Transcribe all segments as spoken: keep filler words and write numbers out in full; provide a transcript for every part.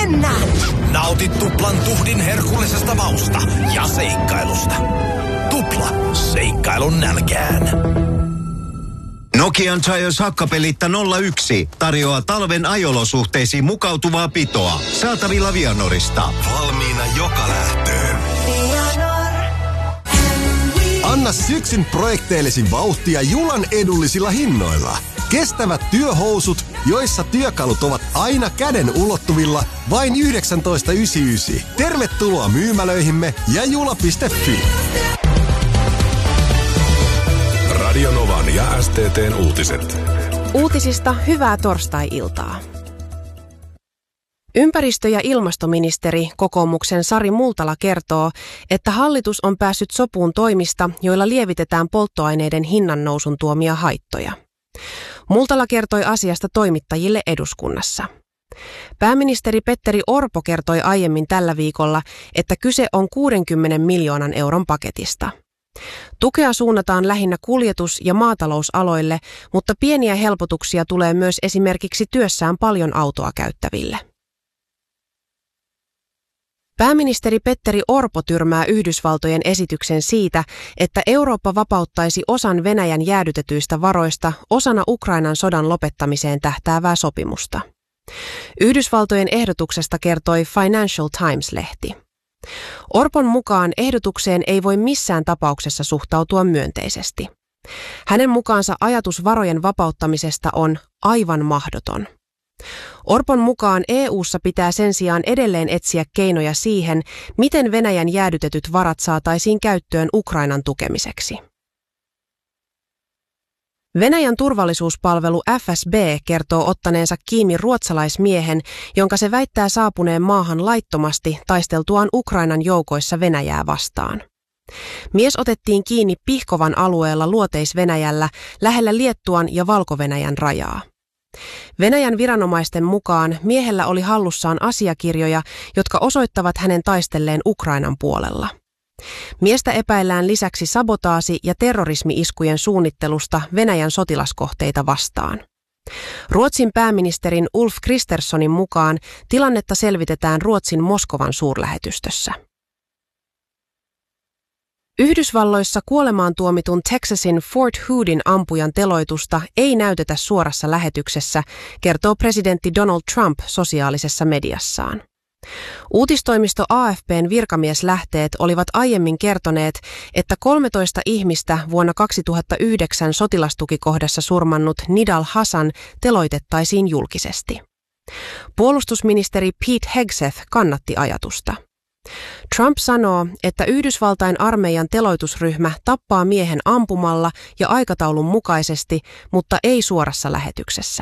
mennään! Nauti tuplan tuhdin herkullisesta mausta ja seikkailusta. Tupla, seikkailun nälkään. Nokian Tires hakkapelitta nolla yksi tarjoaa talven ajolosuhteisiin mukautuvaa pitoa. Saatavilla Vianorista. Valmiina joka lähtöön. Anna syksyn projekteillesi vauhtia Julan edullisilla hinnoilla. Kestävät työhousut, joissa työkalut ovat aina käden ulottuvilla, vain yhdeksäntoista yhdeksänkymmentäyhdeksän. Tervetuloa myymälöihimme ja jula piste fi. Radio Novan ja S T T:n uutiset. Uutisista hyvää torstai-iltaa. Ympäristö- ja ilmastoministeri kokoomuksen Sari Multala kertoo, että hallitus on päässyt sopuun toimista, joilla lievitetään polttoaineiden hinnannousun tuomia haittoja. Multala kertoi asiasta toimittajille eduskunnassa. Pääministeri Petteri Orpo kertoi aiemmin tällä viikolla, että kyse on kuudenkymmenen miljoonan euron paketista. Tukea suunnataan lähinnä kuljetus- ja maatalousaloille, mutta pieniä helpotuksia tulee myös esimerkiksi työssään paljon autoa käyttäville. Pääministeri Petteri Orpo tyrmää Yhdysvaltojen esityksen siitä, että Eurooppa vapauttaisi osan Venäjän jäädytetyistä varoista osana Ukrainan sodan lopettamiseen tähtäävää sopimusta. Yhdysvaltojen ehdotuksesta kertoi Financial Times-lehti. Orpon mukaan ehdotukseen ei voi missään tapauksessa suhtautua myönteisesti. Hänen mukaansa ajatus varojen vapauttamisesta on aivan mahdoton. Orpon mukaan E U:ssa pitää sen sijaan edelleen etsiä keinoja siihen, miten Venäjän jäädytetyt varat saataisiin käyttöön Ukrainan tukemiseksi. Venäjän turvallisuuspalvelu F S B kertoo ottaneensa kiinni ruotsalaismiehen, jonka se väittää saapuneen maahan laittomasti taisteltuaan Ukrainan joukoissa Venäjää vastaan. Mies otettiin kiinni Pihkovan alueella Luoteis-Venäjällä lähellä Liettuan ja Valko-Venäjän rajaa. Venäjän viranomaisten mukaan miehellä oli hallussaan asiakirjoja, jotka osoittavat hänen taistelleen Ukrainan puolella. Miestä epäillään lisäksi sabotaasi- ja terrorismi-iskujen suunnittelusta Venäjän sotilaskohteita vastaan. Ruotsin pääministerin Ulf Kristerssonin mukaan tilannetta selvitetään Ruotsin Moskovan suurlähetystössä. Yhdysvalloissa kuolemaan tuomitun Texasin Fort Hoodin ampujan teloitusta ei näytetä suorassa lähetyksessä, kertoo presidentti Donald Trump sosiaalisessa mediassaan. Uutistoimisto A F P:n virkamieslähteet olivat aiemmin kertoneet, että kolmetoista ihmistä vuonna kaksituhattayhdeksän sotilastukikohdassa surmannut Nidal Hasan teloitettaisiin julkisesti. Puolustusministeri Pete Hegseth kannatti ajatusta. Trump sanoo, että Yhdysvaltain armeijan teloitusryhmä tappaa miehen ampumalla ja aikataulun mukaisesti, mutta ei suorassa lähetyksessä.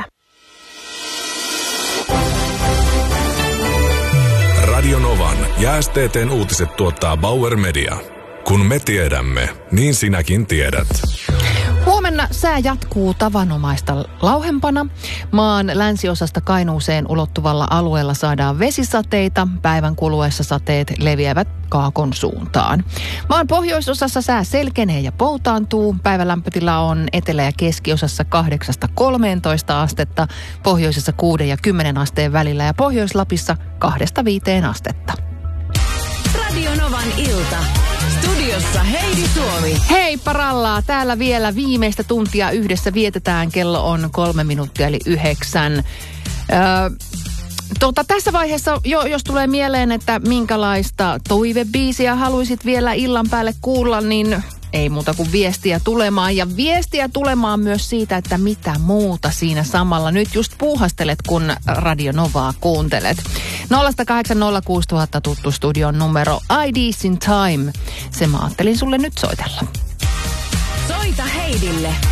Radio Novan ja S T T:n uutiset tuottaa Bauer Media. Kun me tiedämme, niin sinäkin tiedät. Huomenna sää jatkuu tavanomaista lauhempana. Maan länsiosasta Kainuuseen ulottuvalla alueella saadaan vesisateita. Päivän kuluessa sateet leviävät kaakon suuntaan. Maan pohjoisosassa sää selkenee ja poutaantuu. Päivän lämpötila on etelä- ja keskiosassa kahdeksasta kolmeentoista astetta, pohjoisessa kuuden ja kymmenen asteen välillä ja Pohjois-Lapissa kahdesta viiteen astetta. Radio Novan ilta. Studiossa Heidi Suomi. Hei parallaa, täällä vielä viimeistä tuntia yhdessä vietetään. Kello on kolme minuuttia eli yhdeksän. Öö, tota, tässä vaiheessa, jo, jos tulee mieleen, että minkälaista toivebiisiä haluaisit vielä illan päälle kuulla, niin ei muuta kuin viestiä tulemaan. Ja viestiä tulemaan myös siitä, että mitä muuta siinä samalla nyt just puuhastelet, kun Radio Novaa kuuntelet. nolla kahdeksan nolla kuusi nolla nolla tuttu studion numero I D's in Time. Se mä ajattelin sulle nyt soitella. Soita Heidille